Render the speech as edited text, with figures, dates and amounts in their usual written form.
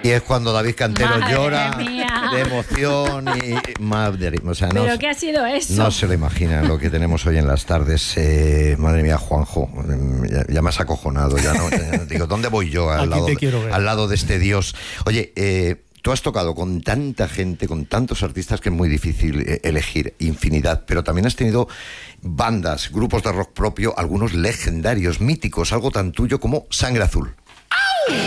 Y es cuando David Cantero Madre llora mía. de emoción y madre, o sea, ¿Pero qué ha sido eso? No se lo imaginan lo que tenemos hoy en las tardes. Madre mía, Juanjo, ya me has acojonado. Ya no, digo, ¿dónde voy yo al lado de este Dios? Oye, tú has tocado con tanta gente, con tantos artistas, que es muy difícil elegir, infinidad, pero también has tenido bandas, grupos de rock propio, algunos legendarios, míticos, algo tan tuyo como Sangre Azul.